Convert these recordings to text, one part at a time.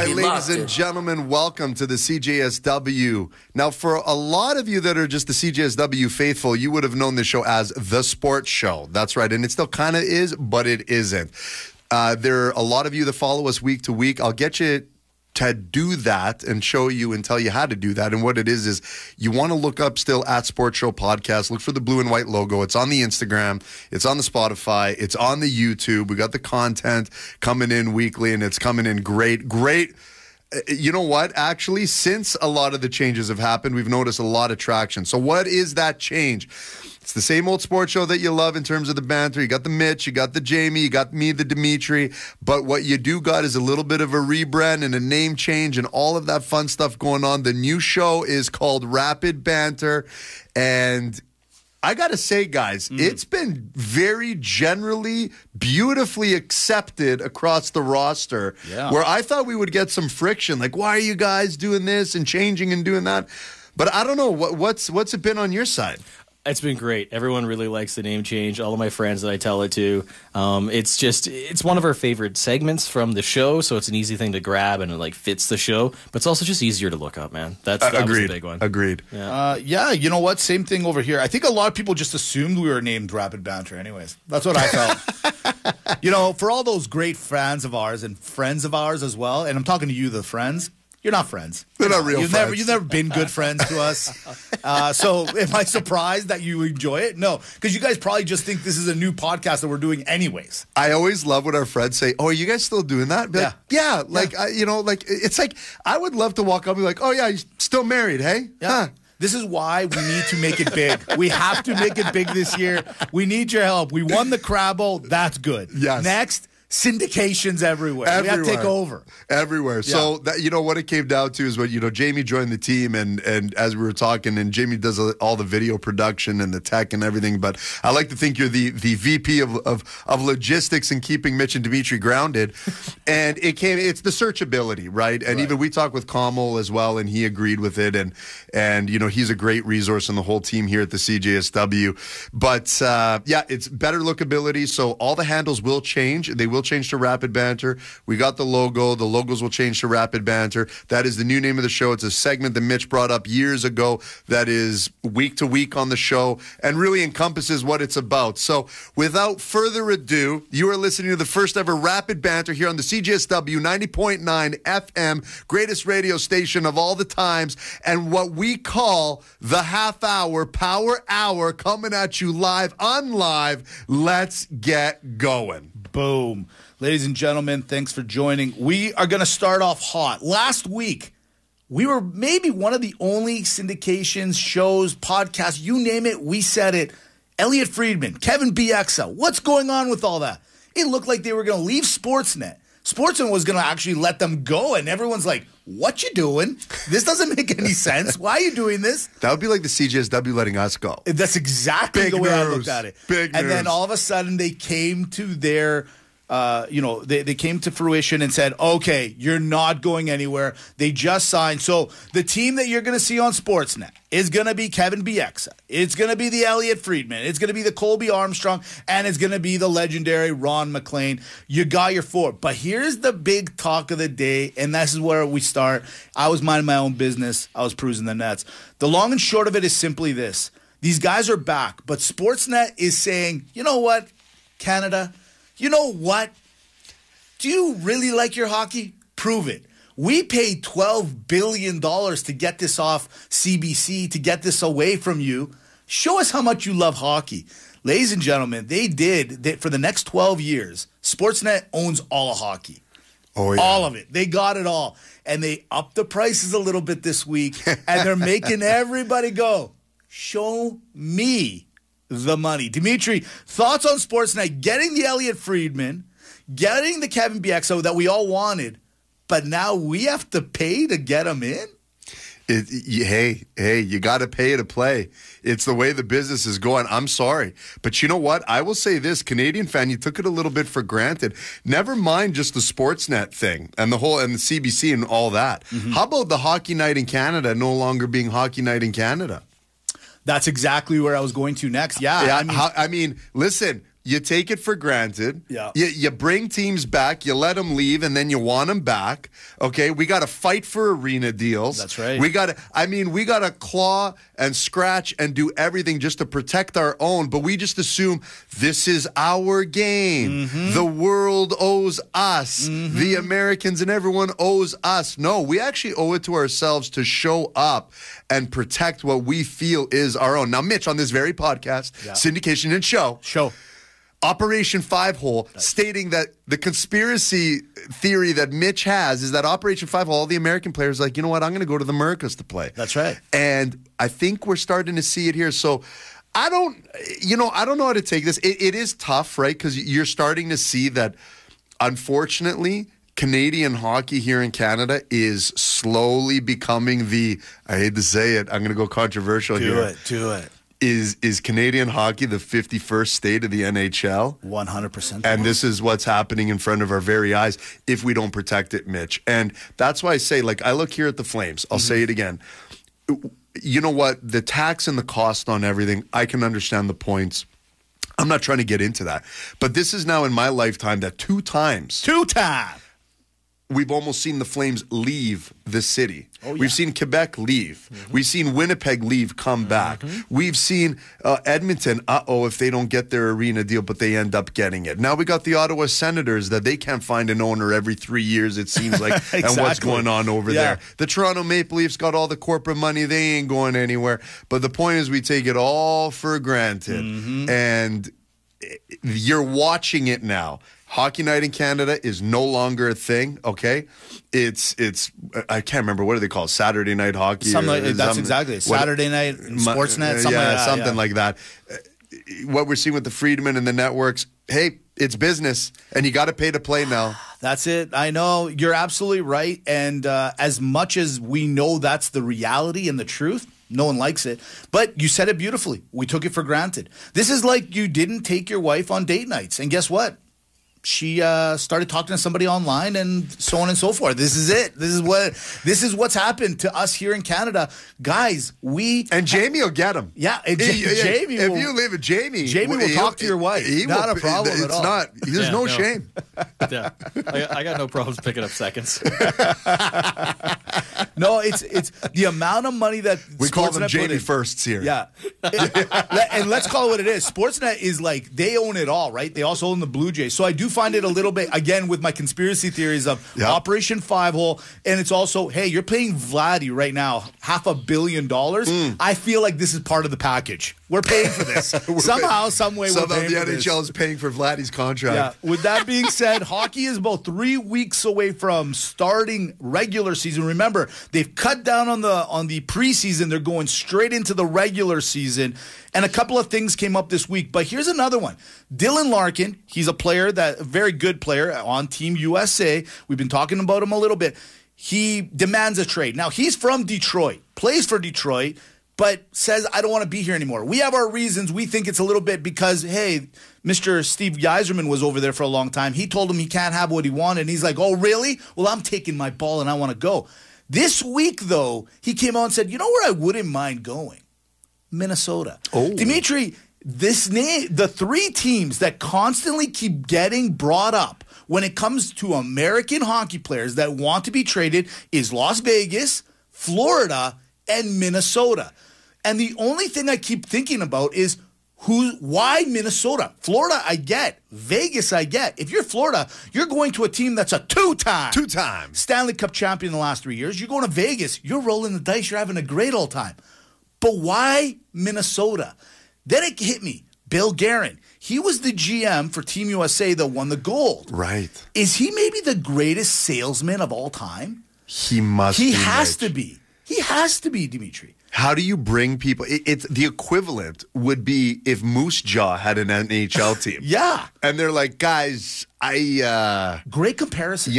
right, ladies and gentlemen, welcome to the CJSW. Now, for a lot of you that are just the CJSW faithful, you would have known this show as The Sports Show. That's right, and it still kind of is, but it isn't. There are a lot of you that follow us week to week. I'll get you to do that and show you and tell you how to do that. And what it is you want to look up still at Sports Show Podcast. Look for the blue and white logo. It's on the Instagram. It's on the Spotify. It's on the YouTube. We got the content coming in weekly, and it's coming in great. You know what? Actually, since a lot of the changes have happened, we've noticed a lot of traction. So what is that change? It's the same old sports show that you love in terms of the banter. You got the Mitch, you got the Jamie, you got me, the Dimitri. But what you do got is a little bit of a rebrand and a name change and all of that fun stuff going on. The new show is called Rapid Banter. And I got to say, guys, it's been very generally, beautifully accepted across the roster. Yeah. Where I thought we would get some friction. Like, why are you guys doing this and changing and doing that? But I don't know. What's it been on your side? It's been great. Everyone really likes the name change. All of my friends that I tell it to. It's one of our favorite segments from the show, so it's an easy thing to grab and it fits the show. But it's also just easier to look up, man. That was the big one. Agreed. Yeah, you know what? Same thing over here. I think a lot of people just assumed we were named Rapid Banter anyways. That's what I felt. For all those great fans of ours and friends of ours as well, and I'm talking to you, the friends. You're not friends. They're not real friends. You've never been good friends to us. So am I surprised that you enjoy it? No, because you guys probably just think this is a new podcast that we're doing anyways. I always love when our friends say, "Oh, are you guys still doing that?" Yeah. It's like I would love to walk up and be like, "Oh yeah, you're still married, hey?" Yeah. Huh. This is why we need to make it big. We have to make it big this year. We need your help. We won the Crabble. That's good. Yes. Next. Syndications everywhere. We have to take over. Everywhere. Yeah. So, what it came down to is when, Jamie joined the team and as we were talking, and Jamie does all the video production and the tech and everything, but I like to think you're the VP of logistics and keeping Mitch and Dimitri grounded. And it's the searchability, right? And even we talked with Kamal as well, and he agreed with it. And he's a great resource in the whole team here at the CJSW. But, it's better lookability. So all the handles will change. They will change to Rapid Banter. We got the logo. The logos will change to Rapid Banter. That is the new name of the show. It's a segment that Mitch brought up years ago that is week to week on the show and really encompasses what it's about. So without further ado, you are listening to the first ever Rapid Banter here on the CJSW 90.9 FM, greatest radio station of all the times, and what we call the half hour, power hour, coming at you live on live. Let's get going. Boom. Ladies and gentlemen, thanks for joining. We are going to start off hot. Last week, we were maybe one of the only syndications, shows, podcasts, you name it, we said it. Elliot Friedman, Kevin Bieksa, what's going on with all that? It looked like they were going to leave Sportsnet. Sportsnet was going to actually let them go, and everyone's like, what you doing? This doesn't make any sense. Why are you doing this? That would be like the CJSW letting us go. That's exactly the way I looked at it. Big and news. then all of a sudden they came to their they came to fruition and said, okay, you're not going anywhere. They just signed. So the team that you're going to see on Sportsnet is going to be Kevin Bieksa. It's going to be the Elliot Friedman. It's going to be the Colby Armstrong. And it's going to be the legendary Ron McLean. You got your four. But here's the big talk of the day, and this is where we start. I was minding my own business. I was cruising the nets. The long and short of it is simply this. These guys are back, but Sportsnet is saying, you know what, Canada, you know what? Do you really like your hockey? Prove it. We paid $12 billion to get this off CBC, to get this away from you. Show us how much you love hockey. Ladies and gentlemen, for the next 12 years, Sportsnet owns all of hockey. Oh, yeah. All of it. They got it all. And they upped the prices a little bit this week, and they're making everybody go, show me the money. Dimitri, thoughts on Sportsnet getting the Elliot Friedman, getting the Kevin Bieksa that we all wanted, but now we have to pay to get him in? Hey, you got to pay to play. It's the way the business is going. I'm sorry. But you know what? I will say this, Canadian fan, you took it a little bit for granted. Never mind just the Sportsnet thing and the CBC and all that. Mm-hmm. How about the Hockey Night in Canada no longer being Hockey Night in Canada? That's exactly where I was going to next. I mean, listen, you take it for granted. Yeah. You bring teams back, you let them leave, and then you want them back. Okay, we got to fight for arena deals. That's right. We got to claw and scratch and do everything just to protect our own, but we just assume this is our game. The world owes us. The Americans and everyone owes us. No, we actually owe it to ourselves to show up and protect what we feel is our own. Now, Mitch, on this very podcast, Syndication and Show. Operation 5-Hole, stating that the conspiracy theory that Mitch has is that Operation 5-Hole, all the American players are like, you know what, I'm going to go to the Americas to play. That's right. And I think we're starting to see it here. So I don't know how to take this. It is tough, right? Because you're starting to see that, unfortunately, Canadian hockey here in Canada is slowly becoming I hate to say it, I'm going to go controversial here. Do it. Is Canadian hockey the 51st state of the NHL? 100%. And this is what's happening in front of our very eyes if we don't protect it, Mitch. And that's why I say, like, I look here at the Flames. I'll say it again. You know what? The tax and the cost on everything, I can understand the points. I'm not trying to get into that. But this is now in my lifetime that two times we've almost seen the Flames leave the city. Oh, yeah. We've seen Quebec leave. We've seen Winnipeg leave, come back. We've seen Edmonton, if they don't get their arena deal, but they end up getting it. Now we got the Ottawa Senators that they can't find an owner every 3 years, it seems like, Exactly. and what's going on over there. The Toronto Maple Leafs got all the corporate money. They ain't going anywhere. But the point is we take it all for granted. And you're watching it now. Hockey Night in Canada is no longer a thing, okay? It's I can't remember, what do they call it? Saturday Night Hockey? That's exactly it. Saturday Night Sportsnet, something like that. What we're seeing with the Friedman and the networks, hey, it's business, and you got to pay to play now. That's it. I know. You're absolutely right. And as much as we know that's the reality and the truth, no one likes it. But you said it beautifully. We took it for granted. This is like you didn't take your wife on date nights. And guess what? She started talking to somebody online and so on and so forth. This is it. This is what's happened to us here in Canada. Guys, And Jamie will get him. Yeah, Jamie if you leave it, Jamie will talk to your wife. Not a problem at all. There's no shame. Yeah, I got no problems picking up seconds. No, it's the amount of money that we call them Sportsnet Jamie firsts here. Yeah, and let's call it what it is. Sportsnet is like they own it all, right? They also own the Blue Jays. So I do find it a little bit, again, with my conspiracy theories of Operation 5-Hole, and it's also, hey, you're paying Vladdy right now $500 million. I feel like this is part of the package. We're paying for this somehow, some way. Somehow we're paying the for this. NHL is paying for Vladdy's contract. Yeah. With that being said, hockey is about 3 weeks away from starting regular season. Remember, they've cut down on the preseason. They're going straight into the regular season. And a couple of things came up this week. But here's another one. Dylan Larkin, he's a very good player on Team USA. We've been talking about him a little bit. He demands a trade. Now, he's from Detroit, plays for Detroit, but says, I don't want to be here anymore. We have our reasons. We think it's a little bit because, hey, Mr. Steve Yzerman was over there for a long time. He told him he can't have what he wanted. And he's like, oh, really? Well, I'm taking my ball and I want to go. This week, though, he came out and said, you know where I wouldn't mind going? Minnesota. Oh. Dimitri, the three teams that constantly keep getting brought up when it comes to American hockey players that want to be traded is Las Vegas, Florida, and Minnesota. And the only thing I keep thinking about is why Minnesota? Florida, I get. Vegas, I get. If you're Florida, you're going to a team that's a two-time Stanley Cup champion in the last 3 years. You're going to Vegas. You're rolling the dice. You're having a great old time. But why Minnesota? Then it hit me. Bill Guerin. He was the GM for Team USA that won the gold. Right. Is he maybe the greatest salesman of all time? He must be. He has to be. He has to be, Dimitri. How do you bring people? It's the equivalent would be if Moose Jaw had an NHL team. Yeah. And they're like, guys, great comparison.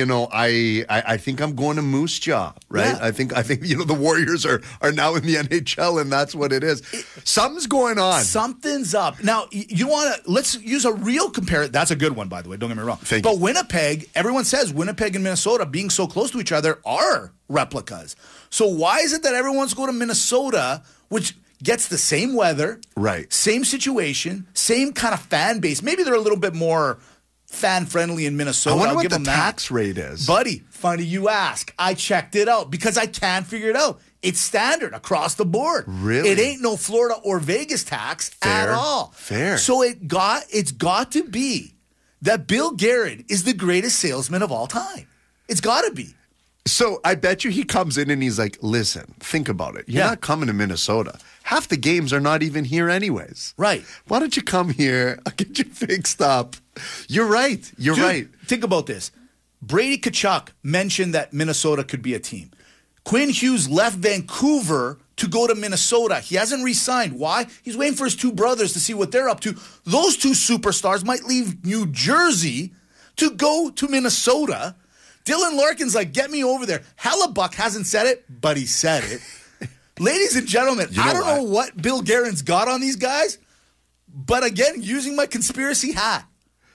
I think I'm going to Moose Jaw, right? Yeah. I think the Warriors are now in the NHL, and that's what it is. Something's going on. Something's up. Now, let's use a real comparison. That's a good one, by the way. Don't get me wrong. Thank you. Winnipeg, everyone says Winnipeg and Minnesota being so close to each other are replicas. So why is it that everyone's going to Minnesota, which gets the same weather, Right. same situation, same kind of fan base. Maybe they're a little bit more fan-friendly in Minnesota. I wonder I'll what give the them that. tax rate is. Buddy, funny you ask. I checked it out because I can't figure it out. It's standard across the board. Really? It ain't no Florida or Vegas tax at Fair. all. Fair. So it's got to be that Bill Guerin is the greatest salesman of all time. It's got to be. So I bet you he comes in and he's like, listen, think about it. You're Yeah. not coming to Minnesota. Half the games are not even here anyways. Right. Why don't you come here? I'll get you fixed up. You're right. You're Dude, right. Think about this. Brady Tkachuk mentioned that Minnesota could be a team. Quinn Hughes left Vancouver to go to Minnesota. He hasn't re-signed. Why? He's waiting for his two brothers to see what they're up to. Those two superstars might leave New Jersey to go to Minnesota. Dylan Larkin's like, get me over there. Hellebuck hasn't said it, but he said it. Ladies and gentlemen, You know I don't what? know what Bill Guerin's got on these guys, but again, using my conspiracy hat,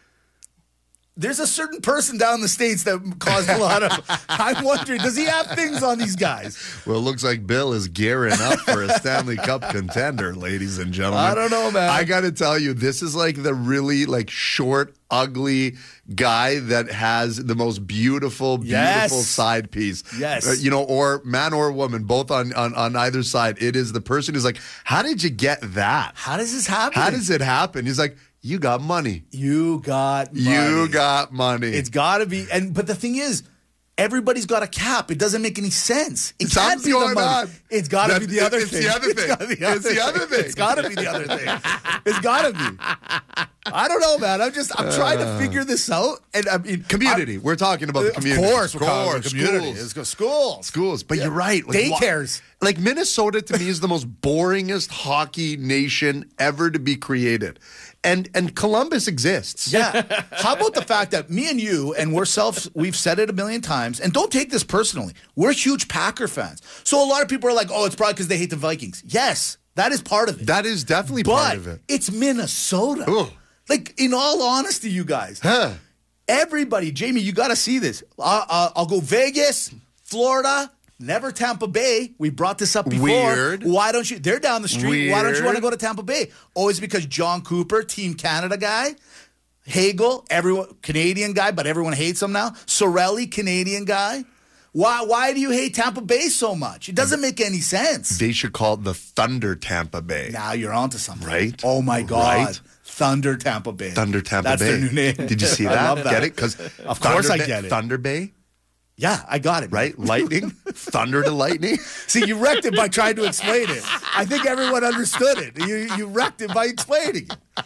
there's a certain person down in the States that caused a lot of. I'm wondering, does he have things on these guys? Well, it looks like Bill is gearing up for a Stanley Cup contender, ladies and gentlemen. I don't know, man. I got to tell you, this is like the really like short, ugly guy that has the most beautiful Yes. side piece. Yes. Or man or woman, both on either side. It is the person who's like, how did you get that? How does this happen? How does it happen? He's like, you got money. You got money. You got money. It's got to be. But the thing is, everybody's got a cap. It doesn't make any sense. It can't Something's be the going money. on. It's got to be the other It's thing. the other thing. It's the other thing. It's got to be the other thing. It's got to be. I don't know, man. I'm trying to figure this out. And I mean, Community. We're talking about the community. Of course, we're talking about community. Schools. Let's go schools. Schools. But Yeah. you're right. Daycares. Like Minnesota to me is the most boringest hockey nation ever to be created. And Columbus exists. Yeah. How about the fact that me and you, and we've said it a million times, and don't take this personally, we're huge Packer fans. So a lot of people are like, oh, it's probably because they hate the Vikings. Yes, that is part of it. That is definitely but part of it. it's Minnesota. Ugh. Like, in all honesty, you guys, Huh. everybody, Jamie, you got to see this. I'll go Vegas, Florida, never Tampa Bay. We brought this up before. Weird. Why don't you? They're down the street. Why don't you Weird. want to go to Tampa Bay? Oh, it's because John Cooper, Team Canada guy. Hagel, everyone Canadian guy, but everyone hates him now. Sorelli, Canadian guy. Why do you hate Tampa Bay so much? It doesn't make any sense. They should call it the Thunder Tampa Bay. Now you're onto something. Right? Oh my God. Right? Thunder Tampa Bay. Thunder Tampa That's Bay. their new name. Did you see I that? love that. Get it? Because Of course I get it. Thunder Bay, Yeah, I got it. right? Lightning, thunder to lightning. See, you wrecked it by trying to explain it. I think everyone understood it. You wrecked it by explaining it.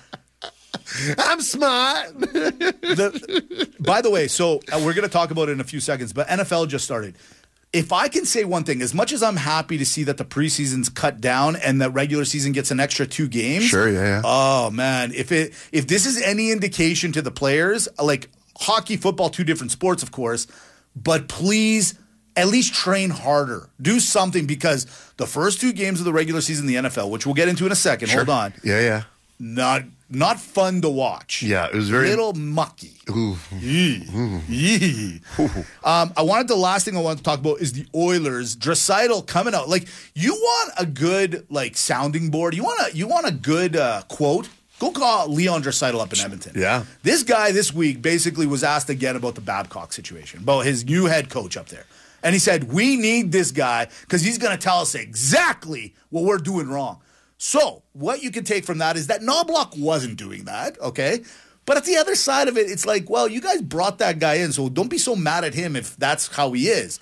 I'm smart. By the way, so we're going to talk about it in a few seconds, but NFL just started. If I can say one thing, as much as I'm happy to see that the preseason's cut down and the regular season gets an extra 2 games. Sure, yeah. Oh, man. If this is any indication to the players, like hockey, football, 2 different sports, of course, but please at least train harder. Do something, because the first 2 games of the regular season in the NFL, which we'll get into in a second, hold on, Yeah. not fun to watch. Yeah, it was very- little mucky. Ooh. Yee. The last thing I want to talk about is the Oilers. Draisaitl coming out. Like, you want a good sounding board. You want a good quote. Go call Leon Draisaitl up in Edmonton. Yeah. This guy this week basically was asked again about the Babcock situation, about his new head coach up there. And he said, we need this guy because he's going to tell us exactly what we're doing wrong. So what you can take from that is that Knobloch wasn't doing that, okay? But at the other side of it, it's like, well, you guys brought that guy in, so don't be so mad at him if that's how he is.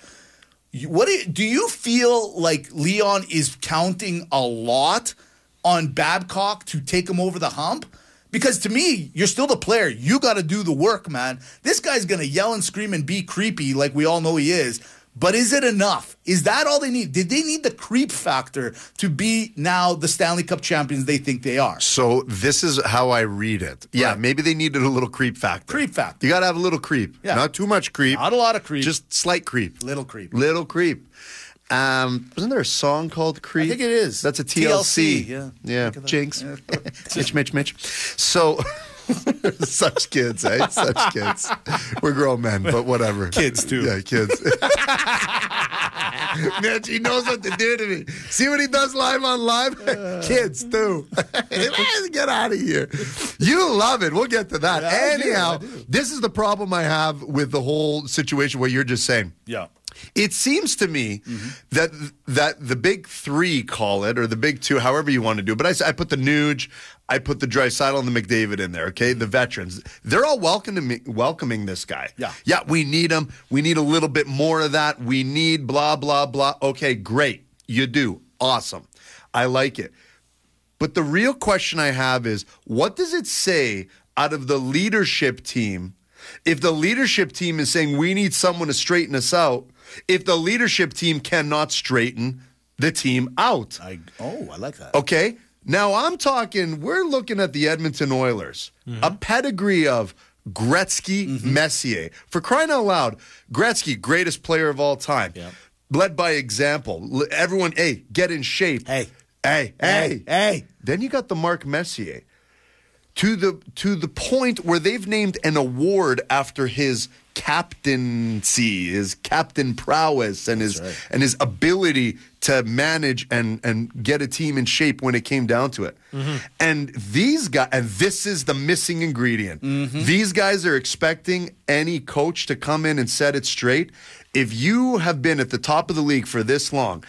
Do you feel like Leon is counting a lot on Babcock to take him over the hump? Because to me, you're still the player. You got to do the work, man. This guy's going to yell and scream and be creepy like we all know he is. But is it enough? Is that all they need? Did they need the creep factor to be now the Stanley Cup champions they think they are? So this is how I read it. Yeah, Right. maybe they needed a little creep factor. Creep factor. You got to have a little creep. Yeah. Not too much creep. Not a lot of creep. Just slight creep. Little creep. Little creep. Wasn't there a song called Creep? I think it is. That's a TLC. yeah. Yeah. Think of that. Jinx. Yeah. Mitch. So, such kids, eh? Such kids. We're grown men, but whatever. Kids, too. Yeah, kids. Mitch, he knows what to do to me. See what he does live on live? Kids, too. Get out of here. You love it. We'll get to that. Yeah, Anyhow, I do. this is the problem I have with the whole situation where you're just saying. Yeah. It seems to me that the big three, call it, or the big two, however you want to do it, but I put the Nuge, I put the Draisaitl and the McDavid in there, okay? The veterans. They're all welcoming this guy. Yeah. Yeah, we need him. We need a little bit more of that. We need blah, blah, blah. Okay, great. You do. Awesome. I like it. But the real question I have is, what does it say out of the leadership team if the leadership team is saying we need someone to straighten us out, if the leadership team cannot straighten the team out? I like that. Okay? Now I'm talking, we're looking at the Edmonton Oilers, a pedigree of Gretzky, Messier. For crying out loud, Gretzky, greatest player of all time. Yeah. Led by example. Everyone, hey, get in shape. Hey. Hey. Then you got the Mark Messier. To the point where they've named an award after his captaincy, his captain prowess, and his ability to manage and get a team in shape when it came down to it. And these guys, and this is the missing ingredient. These guys are expecting any coach to come in and set it straight. If you have been at the top of the league for this long,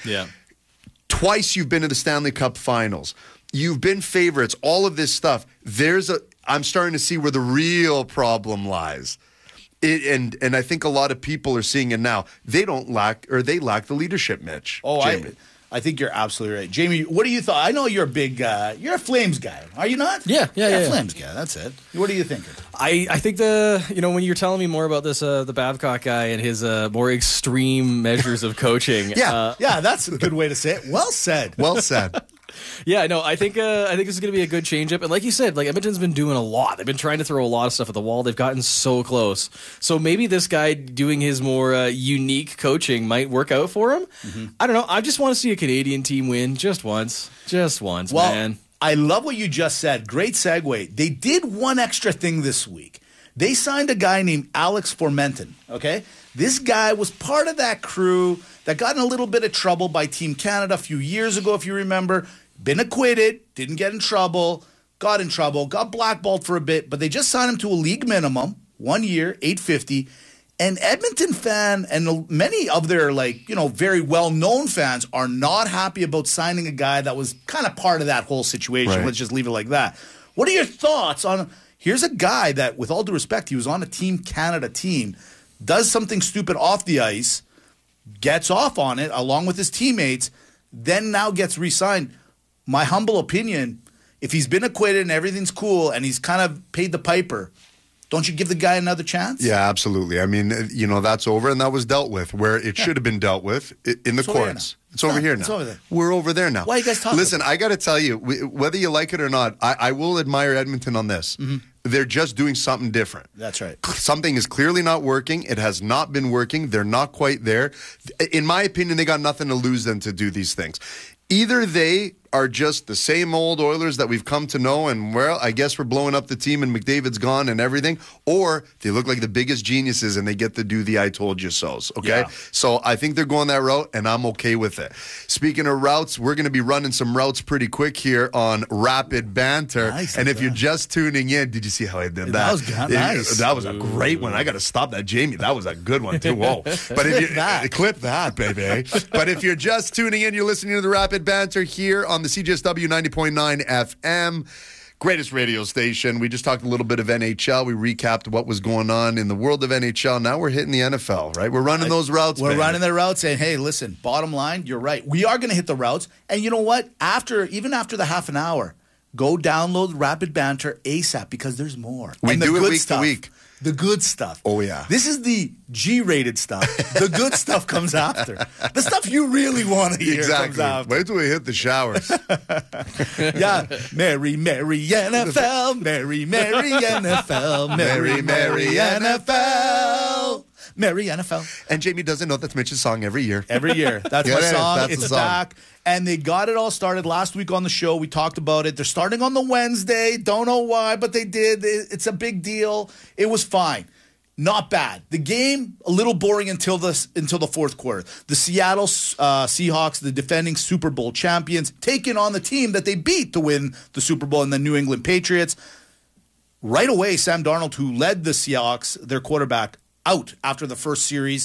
twice you've been to the Stanley Cup Finals, you've been favorites, all of this stuff. I'm starting to see where the real problem lies. And I think a lot of people are seeing it now. They lack the leadership, Mitch. Jamie. I think you're absolutely right. Jamie, what do you thought? I know you're a big, you're a Flames guy. Are you not? Yeah. Flames guy, that's it. What are you thinking? I think when you're telling me more about this, the Babcock guy and his more extreme measures of coaching. Yeah, that's a good way to say it. Well said. Well said. Yeah, no, I think this is going to be a good change-up. And like you said, like Edmonton's been doing a lot. They've been trying to throw a lot of stuff at the wall. They've gotten so close. So maybe this guy doing his more unique coaching might work out for him. I don't know. I just want to see a Canadian team win just once. Just once, man. I love what you just said. Great segue. They did one extra thing this week. They signed a guy named Alex Formenton, okay? This guy was part of that crew that got in a little bit of trouble by Team Canada a few years ago, if you remember. Been acquitted, didn't get in trouble, got blackballed for a bit, but they just signed him to a league minimum, 1 year, $850. An Edmonton fan and many of their very well-known fans are not happy about signing a guy that was kind of part of that whole situation. Right. Let's just leave it like that. What are your thoughts on, here's a guy that, with all due respect, he was on a Team Canada team, does something stupid off the ice, gets off on it along with his teammates, then now gets re-signed. My humble opinion, if he's been acquitted and everything's cool and he's kind of paid the piper, don't you give the guy another chance? Yeah, absolutely. I mean, that's over, and that was dealt with where it should have been dealt with in the courts. It's over here now. It's over there. We're over there now. Why are you guys talking? Listen, I got to tell you, whether you like it or not, I will admire Edmonton on this. They're just doing something different. That's right. Something is clearly not working. It has not been working. They're not quite there. In my opinion, they got nothing to lose than to do these things. Either they are just the same old Oilers that we've come to know, and I guess we're blowing up the team and McDavid's gone and everything, or they look like the biggest geniuses and they get to do the I told you so's, okay? Yeah. So I think they're going that route, and I'm okay with it. Speaking of routes, we're going to be running some routes pretty quick here on Rapid Banter. Nice, and if you're just tuning in, did you see how I did that? That was nice. That was a great one. I got to stop that, Jamie. That was a good one, too. Whoa. But clip that, baby. But if you're just tuning in, you're listening to the Rapid Banter here on the CJSW 90.9 FM. Greatest radio station. We just talked a little bit of NHL. We recapped what was going on in the world of NHL. Now we're hitting the NFL, right? We're running those routes. We're running the routes, and hey, listen, bottom line, you're right. We are going to hit the routes. And you know what? Even after the half an hour, go download Rapid Banter ASAP because there's more. We and do it week stuff, to week. The good stuff. Oh, yeah. This is the G-rated stuff. The good stuff comes after. The stuff you really want to hear comes after. Wait till we hit the showers. Yeah. Merry, merry NFL. Merry, merry NFL. Merry, merry NFL. Merry NFL. And Jamie doesn't know that's Mitch's song every year. Every year. That's my song. That's it's the song. back. And they got it all started last week on the show. We talked about it. They're starting on the Wednesday. Don't know why, but they did. It's a big deal. It was fine. not bad. The game, a little boring until the fourth quarter. The Seattle Seahawks, the defending Super Bowl champions, taking on the team that they beat to win the Super Bowl, and the New England Patriots. Right away, Sam Darnold, who led the Seahawks, their quarterback, out after the first series.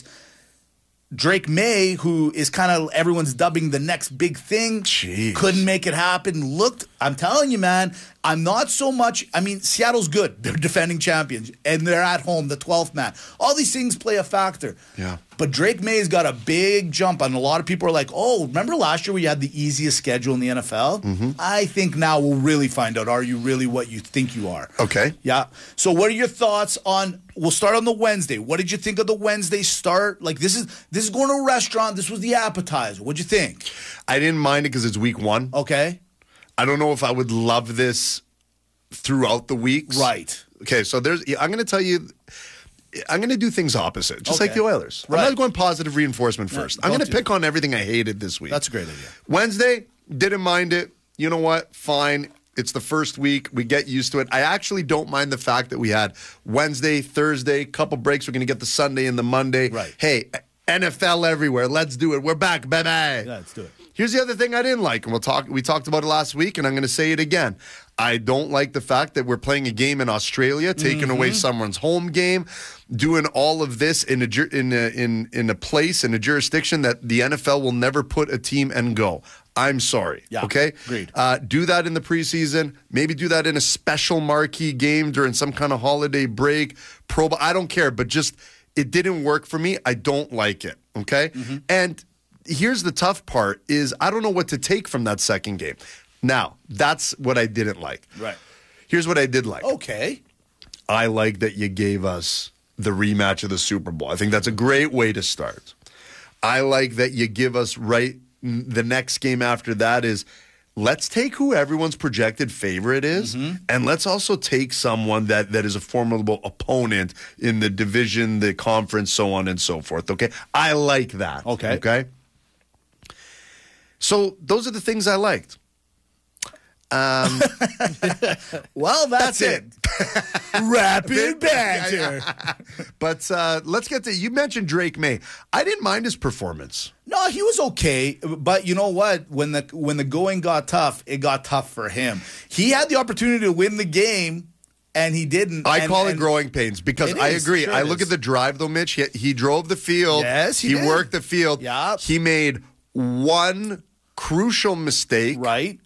Drake May, who is kind of everyone's dubbing the next big thing, couldn't make it happen. I'm telling you, man, I'm not so much. I mean, Seattle's good. They're defending champions, and they're at home, the 12th man. All these things play a factor. Yeah. But Drake May's got a big jump, and a lot of people are like, oh, remember last year we had the easiest schedule in the NFL? Mm-hmm. I think now we'll really find out, are you really what you think you are? Okay. Yeah. So what are your thoughts on, we'll start on the Wednesday. What did you think of the Wednesday start? Like, this is going to a restaurant. This was the appetizer. What'd you think? I didn't mind it because it's week 1. Okay. I don't know if I would love this throughout the weeks. Right. Okay, so I'm going to tell you, I'm going to do things opposite, just like the Oilers. Right. I'm not going positive reinforcement first. I'm going to pick on everything I hated this week. That's a great idea. Wednesday, didn't mind it. You know what? Fine. It's the first week. We get used to it. I actually don't mind the fact that we had Wednesday, Thursday, couple breaks. We're going to get the Sunday and the Monday. Right. Hey, NFL everywhere. Let's do it. We're back, baby. Yeah, let's do it. Here's the other thing I didn't like, and we talked about it last week, and I'm going to say it again. I don't like the fact that we're playing a game in Australia, taking away someone's home game, doing all of this in a place, in a jurisdiction that the NFL will never put a team and go. I'm sorry. Yeah, okay? agreed. Do that in the preseason. Maybe do that in a special marquee game during some kind of holiday break. I don't care, but just it didn't work for me. I don't like it, okay? Mm-hmm. And here's the tough part is I don't know what to take from that second game. Now, that's what I didn't like. Right. Here's what I did like. Okay. I like that you gave us the rematch of the Super Bowl. I think that's a great way to start. I like that you give us the next game after that is let's take who everyone's projected favorite is, and let's also take someone that is a formidable opponent in the division, the conference, so on and so forth. Okay? I like that. Okay? So those are the things I liked. Well, that's it. Rapid banter. But let's get to, you mentioned Drake May. I didn't mind his performance. No, he was okay, but you know what? When the going got tough, it got tough for him. He had the opportunity to win the game, and he didn't. I call it growing pains because I agree. Sure I look at the drive, though, Mitch. He drove the field. Yes, he did. Worked the field. Yep. He made one crucial mistake. Right.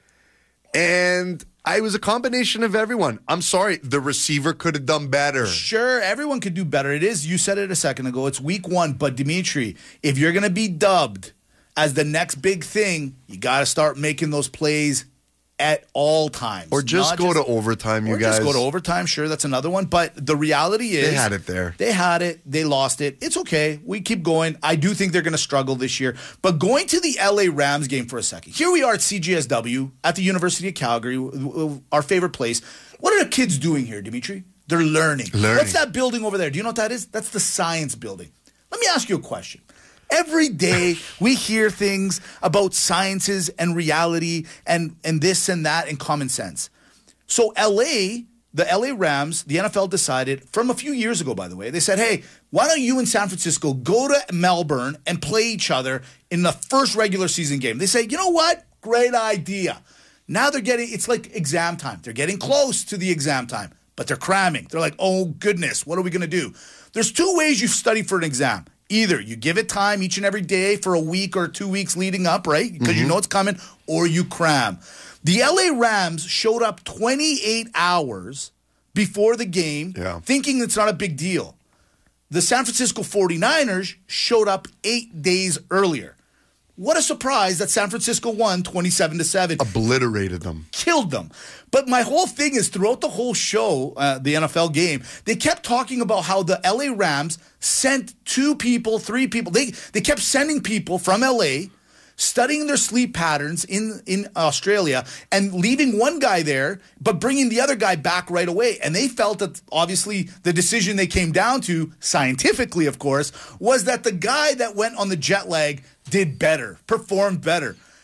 And it was a combination of everyone. I'm sorry. The receiver could have done better. Sure, everyone could do better. It is. You said it a second ago. It's week 1. But, Dimitri, if you're going to be dubbed as the next big thing, you got to start making those plays at all times. Or just go to overtime, you guys. Just go to overtime. Sure, that's another one. But the reality is, they had it there. They had it. They lost it. It's okay. We keep going. I do think they're going to struggle this year. But going to the LA Rams game for a second. Here we are at CJSW at the University of Calgary, our favorite place. What are the kids doing here, Dimitri? They're learning. What's that building over there? Do you know what that is? That's the science building. Let me ask you a question. Every day we hear things about sciences and reality and this and that and common sense. So the LA Rams, the NFL decided from a few years ago, by the way, they said, hey, why don't you and San Francisco go to Melbourne and play each other in the first regular season game? They say, you know what? Great idea. Now it's like exam time. They're getting close to the exam time, but they're cramming. They're like, oh, goodness, what are we going to do? There's 2 ways you study for an exam. Either you give it time each and every day for a week or 2 weeks leading up, right? Because you know it's coming, or you cram. The LA Rams showed up 28 hours before the game thinking it's not a big deal. The San Francisco 49ers showed up 8 days earlier. What a surprise that San Francisco won 27-7. Obliterated them. Killed them. But my whole thing is throughout the whole show, the NFL game, they kept talking about how the LA Rams sent 2 people, 3 people. They kept sending people from LA, studying their sleep patterns in Australia, and leaving one guy there, but bringing the other guy back right away. And they felt that, obviously, the decision they came down to, scientifically, of course, was that the guy that went on the jet lag did better, performed better.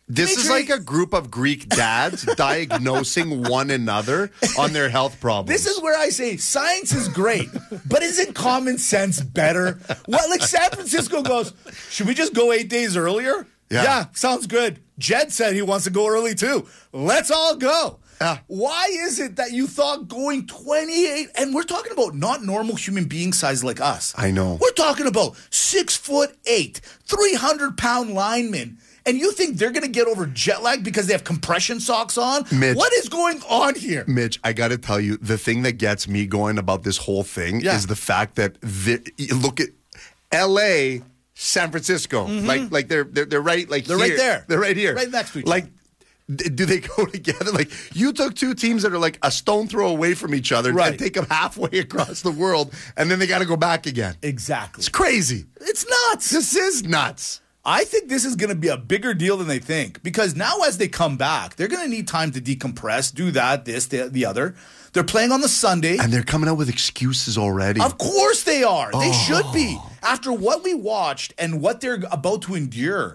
This is like a group of Greek dads diagnosing one another on their health problems. This is where I say science is great, but isn't common sense better? What, like San Francisco goes, should we just go 8 days earlier? Yeah, sounds good. Jed said he wants to go early too. Let's all go. Why is it that you thought going 28, and we're talking about not normal human being size like us. I know. We're talking about 6'8", 300-pound linemen. And you think they're going to get over jet lag because they have compression socks on? Mitch, what is going on here? Mitch, I got to tell you, the thing that gets me going about this whole thing is the fact that look at L.A., San Francisco, like they're right, like they're here. right there, they're right here, right next to each other. Like, do they go together? Like, you took two teams that are like a stone throw away from each other and take them halfway across the world, and then they got to go back again. Exactly, it's crazy. It's nuts. This is nuts. I think this is going to be a bigger deal than they think, because now as they come back, they're going to need time to decompress, do that, this, the other. They're playing on the Sunday. And they're coming out with excuses already. Of course they are. They should be. After what we watched and what they're about to endure,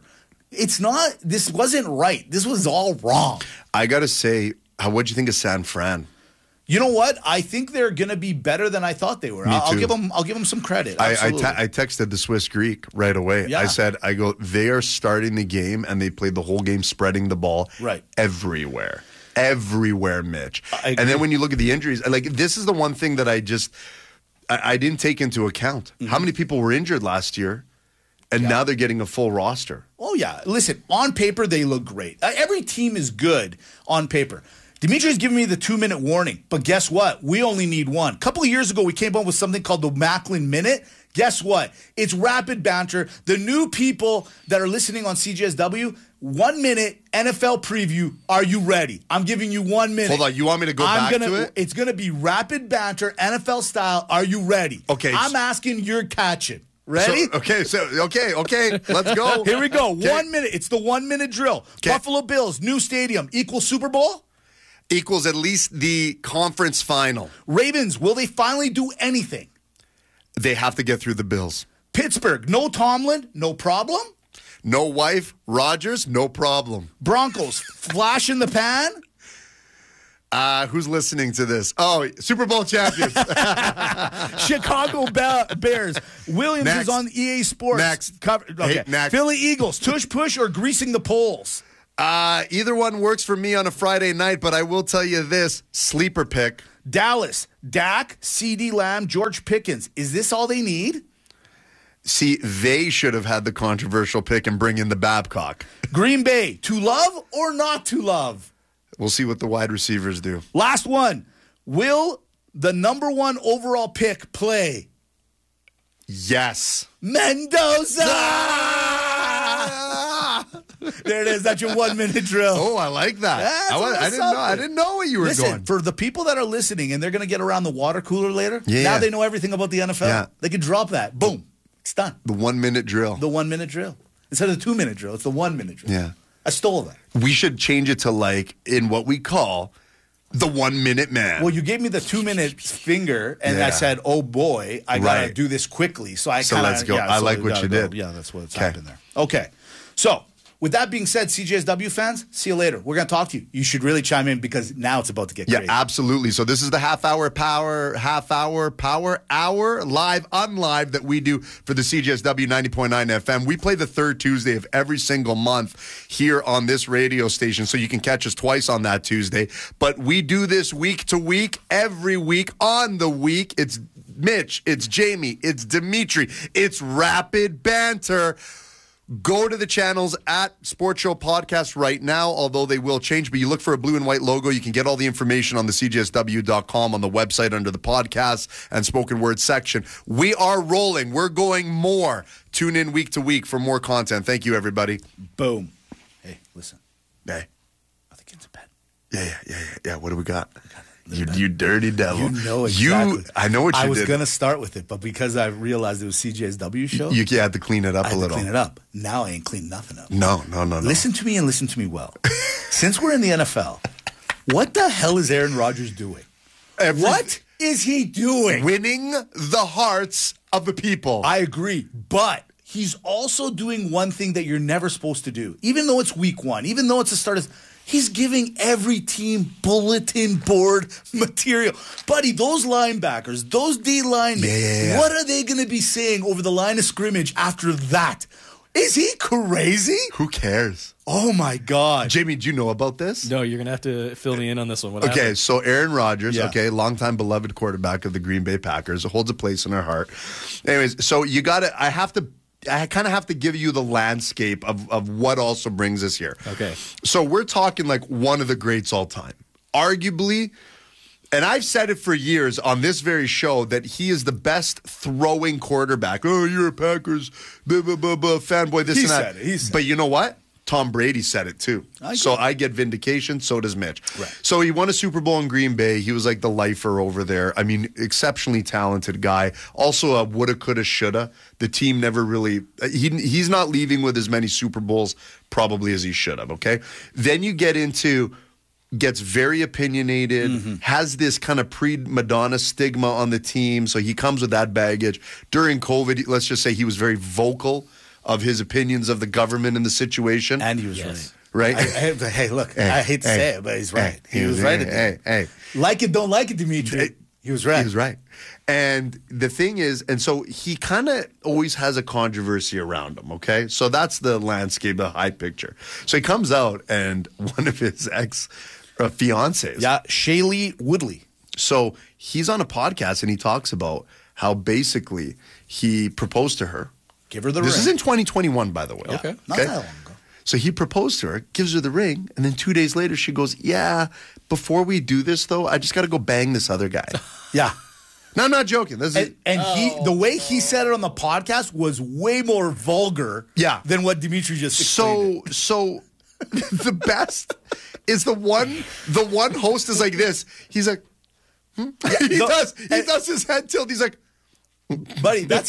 this wasn't right. This was all wrong. I got to say, what'd you think of San Fran? You know what? I think they're going to be better than I thought they were. I'll give them some credit. I texted the Swiss Greek right away. Yeah. I go, they are starting the game, and they played the whole game spreading the ball everywhere. Everywhere, Mitch. And then when you look at the injuries, like, this is the one thing that I didn't take into account. How many people were injured last year, and now they're getting a full roster? Oh, yeah. Listen, on paper, they look great. Every team is good on paper. Dimitri's giving me the 2-minute warning, but guess what? We only need one. A couple of years ago, we came up with something called the Macklin Minute. Guess what? It's rapid banter. The new people that are listening on CJSW, 1 minute NFL preview. Are you ready? I'm giving you 1 minute. Hold on. You want me to go back to it? It's going to be rapid banter, NFL style. Are you ready? Okay. I'm asking, you're catching. Ready? Okay. Let's go. Here we go. 1 minute. It's the 1 minute drill. Buffalo Bills, new stadium, equals Super Bowl? Equals at least the conference final. Ravens, will they finally do anything? They have to get through the Bills. Pittsburgh, no Tomlin, no problem? No wife, Rodgers, no problem. Broncos, flash in the pan? Who's listening to this? Oh, Super Bowl champions. Chicago Bears. Williams is on EA Sports. Next. Okay. Hey, next. Philly Eagles, tush push or greasing the polls? Either one works for me on a Friday night, but I will tell you this, sleeper pick. Dallas, Dak, CeeDee Lamb, George Pickens. Is this all they need? See, they should have had the controversial pick and bring in the Babcock. Green Bay, to love or not to love? We'll see what the wide receivers do. Last one. Will the number 1 overall pick play? Yes. Mendoza! There it is. That's your 1 minute drill. Oh, I like that. I didn't know where you were going. For the people that are listening and they're going to get around the water cooler later, now they know everything about the NFL. Yeah. They can drop that. Boom. It's done. The 1 minute drill. The 1 minute drill. Instead of the 2 minute drill, it's the 1 minute drill. Yeah. I stole that. We should change it to, like, in what we call the 1 minute man. Well, you gave me the 2 minute finger, and I said, oh boy, I got to do this quickly. So let's go. I like what you did. Yeah, that's what's happened there. Okay. So, with that being said, CJSW fans, see you later. We're going to talk to you. You should really chime in because now it's about to get crazy. Yeah, absolutely. So this is the half hour power hour, live, unlive that we do for the CJSW 90.9 FM. We play the third Tuesday of every single month here on this radio station, so you can catch us twice on that Tuesday. But we do this week to week, every week on the week. It's Mitch, it's Jamie, it's Dimitri, it's rapid banter. Go to the channels at Sports Show Podcast right now, although they will change. But you look for a blue and white logo. You can get all the information on the CJSW.com on the website under the podcast and spoken word section. We are rolling. We're going more. Tune in week to week for more content. Thank you, everybody. Boom. Hey, listen. Hey. Are the kids in bed? Yeah. What do we got? You dirty devil. You know exactly. I know what you did. I was going to start with it, but because I realized it was CJSW show. You had to clean it up a little. Clean it up. Now I ain't cleaned nothing up. No. Listen to me and listen to me well. Since we're in the NFL, what the hell is Aaron Rodgers doing? What is he doing? Winning the hearts of the people. I agree, but he's also doing one thing that you're never supposed to do. Even though it's week one, even though it's the start of, he's giving every team bulletin board material. Buddy, those linebackers, those D linemen, what are they going to be saying over the line of scrimmage after that? Is he crazy? Who cares? Oh, my God. Jamie, do you know about this? No, you're going to have to fill me in on this one. What Okay, happened? so Aaron Rodgers, Yeah. okay, longtime beloved quarterback of the Green Bay Packers, holds a place in our heart. Anyways, so I kind of have to give you the landscape of what also brings us here. Okay. So we're talking like one of the greats all time. Arguably, and I've said it for years on this very show, that he is the best throwing quarterback. Oh, you're a Packers fanboy, this He and that. said it, he said But you know what? Tom Brady said it too. So I get vindication, so does Mitch. Right. So he won a Super Bowl in Green Bay. He was like the lifer over there. I mean, exceptionally talented guy. Also a woulda, coulda, shoulda. The team never really, he's not leaving with as many Super Bowls probably as he should have, okay? Then you get into, gets very opinionated, has this kind of pre-Madonna stigma on the team, so he comes with that baggage. During COVID, let's just say he was very vocal of his opinions of the government and the situation. And he was Yes. right. Right? Hey, look, I hate to say it, but he's right. He was right. Hey. Like it, don't like it, Dimitri. He was right. He was right. And the thing is, and so he kind of always has a controversy around him, okay? So that's the landscape, the high picture. So he comes out and one of his ex-fiancés. Yeah, Shaylee Woodley. So he's on a podcast and he talks about how basically he proposed to her. Give her the This ring. is in 2021, by the way. Okay. Not that long ago. So he proposed to her, gives her the ring, and then 2 days later she goes, yeah, before we do this, though, I just got to go bang this other guy. Yeah. No, I'm not joking. This is And the way he said it on the podcast was way more vulgar than what Dimitri just explained. so the best is the one host is like this. He's like, he does his head tilt. He's like, Buddy, that's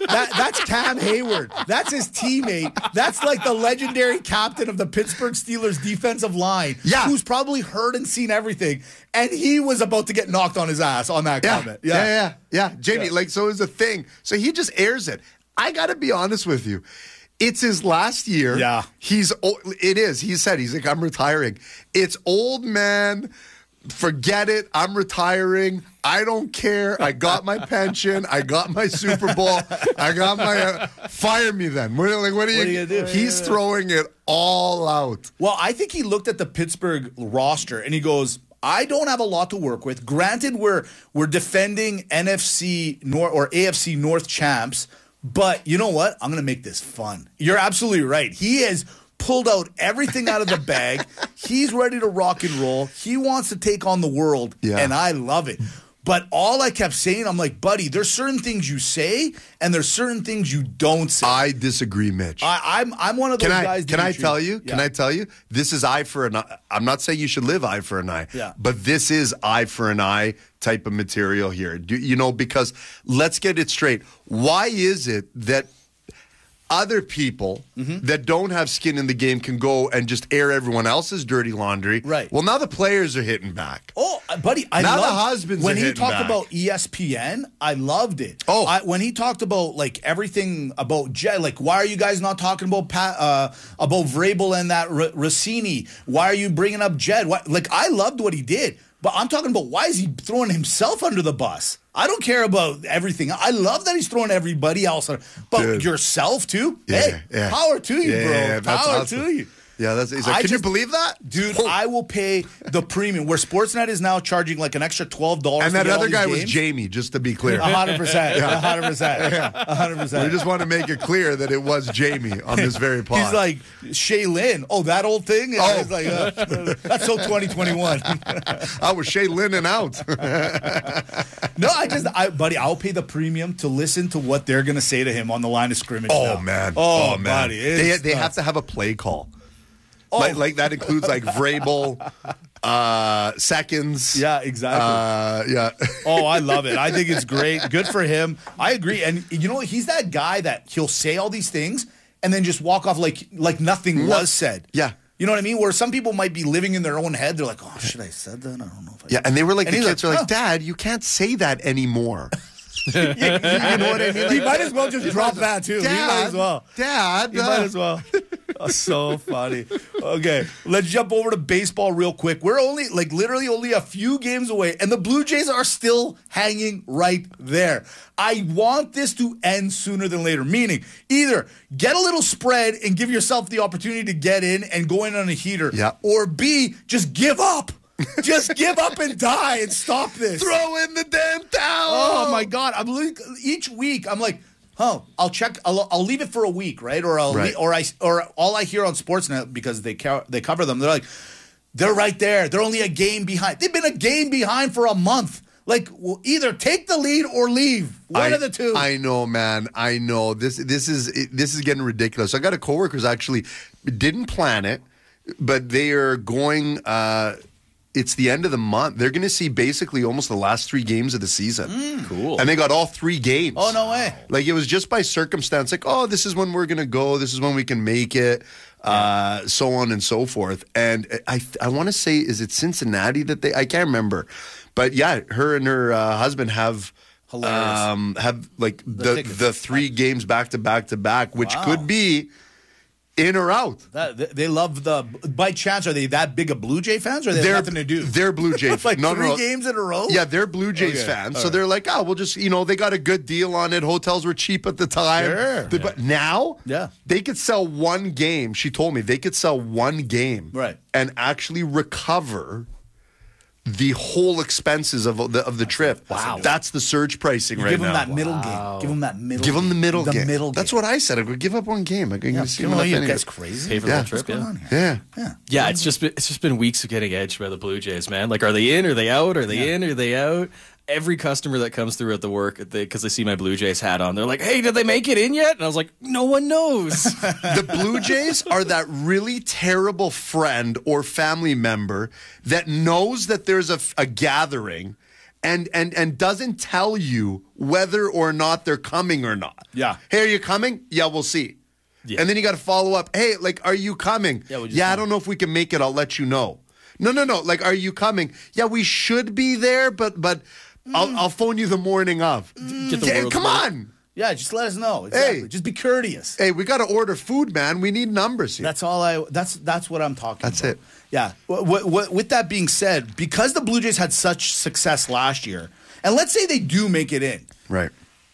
Cam Hayward. That's his teammate. That's like the legendary captain of the Pittsburgh Steelers defensive line. Yeah. Who's probably heard and seen everything. And he was about to get knocked on his ass on that comment. Yeah. Jamie, so is the thing. So he just airs it. I got to be honest with you. It's his last year. Yeah. It is. He said, he's like, I'm retiring. It's old man. Forget it. I'm retiring. I don't care. I got my pension. I got my Super Bowl. I got my. Fire me then. What are you gonna do? He's throwing it all out. Well, I think he looked at the Pittsburgh roster and he goes, I don't have a lot to work with. Granted, we're defending NFC North or AFC North champs, but you know what? I'm going to make this fun. You're absolutely right. He has pulled out everything out of the bag. He's ready to rock and roll. He wants to take on the world, and I love it. But all I kept saying, I'm like, buddy, there's certain things you say, and there's certain things you don't say. I disagree, Mitch. I'm one of those guys. Can I Dimitri. tell you? Yeah. Can I tell you? This is eye for an eye. I'm not saying you should live eye for an eye. Yeah. But this is eye for an eye type of material here. Because let's get it straight. Why is it that other people that don't have skin in the game can go and just air everyone else's dirty laundry? Right. Well, now the players are hitting back. Oh, buddy, I Now the loved husbands when are he hitting talked back. about ESPN. I loved it. Oh. When he talked about like everything about Jed, like why are you guys not talking about Vrabel and that Rossini? Why are you bringing up Jed? Like I loved what he did, but I'm talking about why is he throwing himself under the bus? I don't care about everything. I love that he's throwing everybody else, but Dude. yourself too. Power to you, bro. Yeah, that's Power awesome. to you. Yeah, he's like, can you believe that? Dude, Oh. I will pay the premium. Where Sportsnet is now charging like an extra $12. And that to get all other these guy was games. Jamie, just to be clear. 100%. 100%. We just want to make it clear that it was Jamie on this very pod. He's like, Shaylin. Oh, that old thing? And Oh. he's like, that's so 2021. I was Shay Lennon out. No, buddy, I'll pay the premium to listen to what they're going to say to him on the line of scrimmage. Oh, now. man. Oh, man. buddy. They have to have a play call. Like that includes like Vrabel, seconds. Yeah, exactly. Yeah. Oh, I love it. I think it's great. Good for him. I agree. And you know, he's that guy that he'll say all these things and then just walk off like nothing was said. Yeah. You know what I mean? Where some people might be living in their own head. They're like, oh, should I have said that? I don't know if I Yeah, and they were like, And the he's kids like, are like, "Oh." Dad, you can't say that anymore. You know what I mean? He might as well just drop that too. He might as well. Dad. He might as well. Oh, so funny. Okay, let's jump over to baseball real quick. We're only, literally only a few games away, and the Blue Jays are still hanging right there. I want this to end sooner than later, meaning either get a little spread and give yourself the opportunity to get in and go in on a heater, or B, just give up. Just give up and die and stop this. Throw in the damn towel. Oh my God! Each week I'm like, I'll check. I'll leave it for a week, right? Or or all I hear on Sportsnet, because they cover them. They're right there. They're only a game behind. They've been a game behind for a month. Well, either take the lead or leave. One of the two. I know, man. I know. This is getting ridiculous. I got a coworker who's actually didn't plan it, but they are going. It's the end of the month. They're going to see basically almost the last 3 games of the season. Cool. And they got all 3 games. Oh, no way. It was just by circumstance. This is when we're going to go. This is when we can make it. So on and so forth. And I want to say, is it Cincinnati that I can't remember. But yeah, her and her husband have the 3 games back to back to back, which could be in or out. They love by chance, are they that big of Blue Jay fans, or they have nothing to do? They're Blue Jay fans. 3 games in a row? Yeah, they're Blue Jays fans. So they're like, we'll just, they got a good deal on it. Hotels were cheap at the time. Sure. But now, they could sell 1 game. She told me they could sell 1 game and actually recover the whole expenses of the trip. Wow. That's the surge pricing right now. Give them that middle game. Give them that middle Give them the middle game. Middle That's what I said. I would give up 1 game. I can see you guys crazy. Pay for the trip. Yeah. It's just been weeks of getting edged by the Blue Jays, man. Are they in? Are they out? Are they in? Are they out? Every customer that comes through at the work, because they see my Blue Jays hat on, they're like, "Hey, did they make it in yet?" And I was like, "No one knows." The Blue Jays are that really terrible friend or family member that knows that there's a gathering and doesn't tell you whether or not they're coming or not. Yeah. Hey, are you coming? Yeah, we'll see. Yeah. And then you got to follow up. Hey, are you coming? Yeah, I don't know if we can make it. I'll let you know. No. Are you coming? Yeah, we should be there, but I'll phone you the morning of. Come on. Yeah, just let us know. Exactly. Hey, just be courteous. Hey, we got to order food, man. We need numbers here. That's all that's what I'm talking about. That's it. Yeah. With that being said, because the Blue Jays had such success last year, and let's say they do make it in. Right.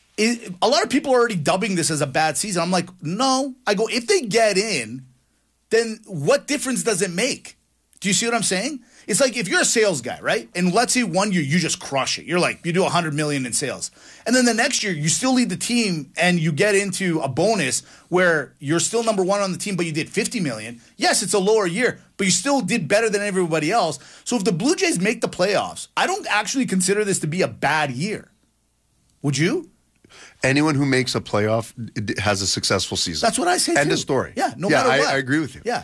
A lot of people are already dubbing this as a bad season. I'm like, no. I go, if they get in, then what difference does it make? Do you see what I'm saying? It's like if you're a sales guy, right? And let's say 1 year you just crush it. You're like, you do $100 million in sales. And then the next year you still lead the team and you get into a bonus where you're still number 1 on the team, but you did $50 million. Yes, it's a lower year, but you still did better than everybody else. So if the Blue Jays make the playoffs, I don't actually consider this to be a bad year. Would you? Anyone who makes a playoff has a successful season. That's what I say too. End of story. Yeah, no matter what. I agree with you. Yeah.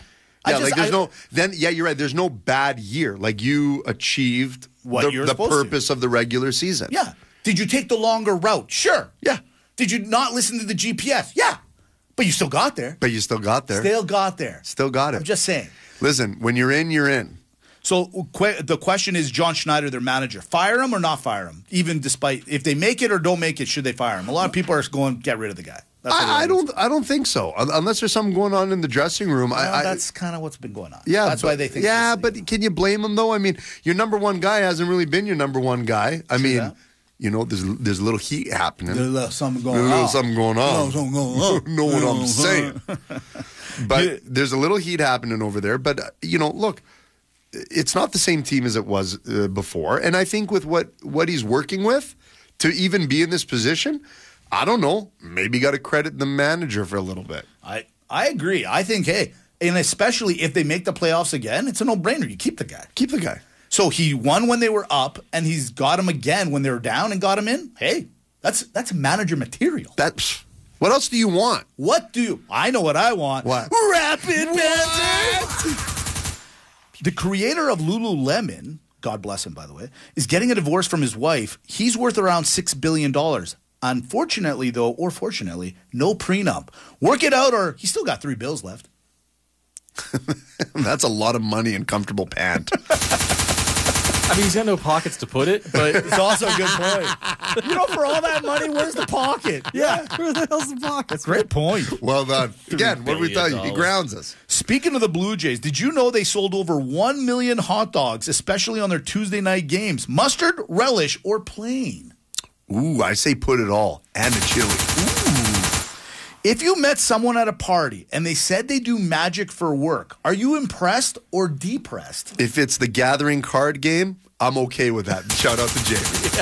You're right. There's no bad year. You achieved the purpose of the regular season. Yeah. Did you take the longer route? Sure. Yeah. Did you not listen to the GPS? Yeah. But you still got there. Still got there. Still got it. I'm just saying. Listen, when you're in, you're in. So the question is, John Schneider, their manager, fire him or not fire him? Even despite if they make it or don't make it, should they fire him? A lot of people are going, get rid of the guy. I don't think so. Unless there's something going on in the dressing room. That's kind of what's been going on. Yeah, that's why they think. Yeah, but can you blame him though? I mean, your number 1 guy hasn't really been your number 1 guy. I mean, there's a little heat happening. There's something going on. Know what I'm saying? But there's a little heat happening over there. But look, it's not the same team as it was before. And I think with what he's working with to even be in this position, I don't know. Maybe got to credit the manager for a little bit. I agree. I think, and especially if they make the playoffs again, it's a no-brainer. You keep the guy. Keep the guy. So he won when they were up, and he's got him again when they were down and got him in. Hey, that's manager material. What else do you want? I know what I want. What? Rapid banter. The creator of Lululemon, God bless him, by the way, is getting a divorce from his wife. He's worth around $6 billion. Unfortunately, though, or fortunately, no prenup. Work it out, or he's still got 3 bills left. That's a lot of money in comfortable pant. I mean, he's got no pockets to put it, but It's also a good point. For all that money, where's the pocket? yeah, where the hell's the pockets? Great point. Well done. Again, what did we tell you? He $3 billion. grounds us. Speaking of the Blue Jays, did you know they sold over 1 million hot dogs, especially on their Tuesday night games? Mustard, relish, or plain? Ooh, I say put it all. And the chili. If you met someone at a party and they said they do magic for work, are you impressed or depressed? If it's the Gathering card game, I'm okay with that. Shout out to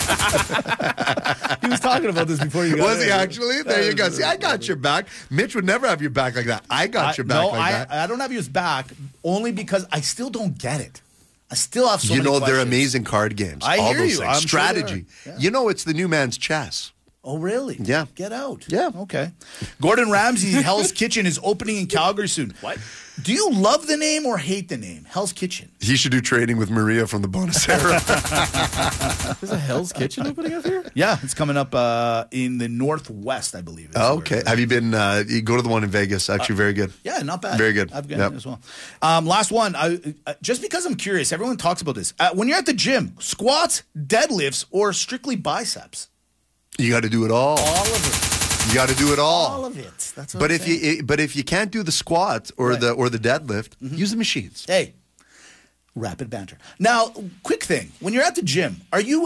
Jamie. He was talking about this before you got Was he in. actually? There you go. See, I got your back. Mitch would never have your back like that. I got your back like that. I don't have his back only because I still don't get it. I still have so You many know, they're questions. amazing card games. I All hear those you. things. I'm sure Strategy. they are. Yeah. You know, it's the new man's chess. Oh, really? Yeah. Get out. Yeah. Okay. Gordon Ramsay, Hell's Kitchen is opening in Calgary soon. What? Do you love the name or hate the name? Hell's Kitchen. He should do training with Maria from the bonus era. There's a Hell's Kitchen opening up here? Yeah, it's coming up in the Northwest, I believe. is Oh, where okay. it is. Have you been? You go to the one in Vegas. Actually, very good. Yeah, not bad. Very good. I've got Yep. it as well. Last one. Just because I'm curious, everyone talks about this. When you're at the gym, squats, deadlifts, or strictly biceps? You got to do it all. All of it. You got to do it all. All of it. That's what But I'm if saying. you can't do the squat or Right. the deadlift, use the machines. Hey, rapid banter. Now, quick thing: when you're at the gym, are you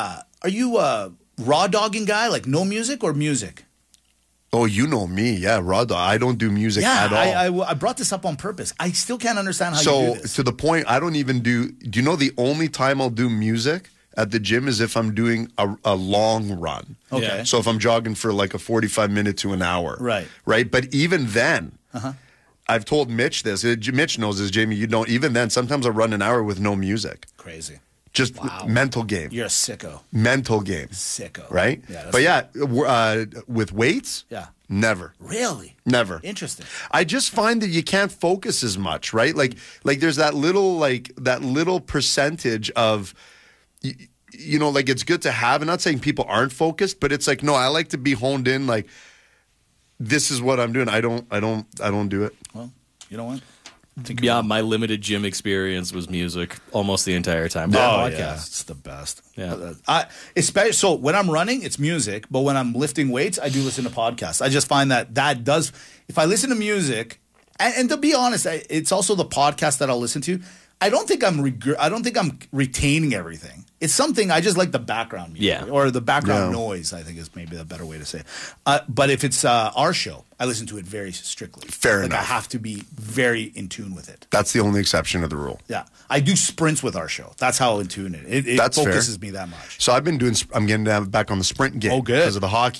a raw dogging guy, like no music or music? Oh, you know me, yeah, raw dog. I don't do music Yeah, at all. I brought this up on purpose. I still can't understand how you So do this. to the point, I don't even do. Do you know the only time I'll do music at the gym is if I'm doing a long run. Okay. Yeah. So if I'm jogging for like a 45 minute to an hour. Right. Right. But even then, I've told Mitch this. Mitch knows this, Jamie. You don't. Even then, sometimes I run an hour with no music. Crazy. Just mental game. You're a sicko. Mental game. Sicko. Right. Yeah, that's but yeah, with weights. Yeah. Never. Really? Never. Interesting. I just find that you can't focus as much, right? Like there's that little percentage of like it's good to have. I'm not saying people aren't focused, but it's like no, I like to be honed in. Like this is what I'm doing. I don't do it. Well, you know what? Yeah, my limited gym experience was music almost the entire time. Podcast. It's the best. Yeah. Especially so when I'm running, it's music, but when I'm lifting weights, I do listen to podcasts. I just find that does. If I listen to music, and to be honest, it's also the podcast that I'll listen to. I don't think I'm retaining everything. It's something I just like the background music, Yeah. or the background noise. I think is maybe the better way to say it. But if it's our show, I listen to it very strictly. Fair I enough. have to be very in tune with it. That's the only exception of the rule. Yeah, I do sprints with our show. That's how in tune it. It That's fair. focuses me that much. So I'm getting back on the sprint game Oh, good. because of the hockey.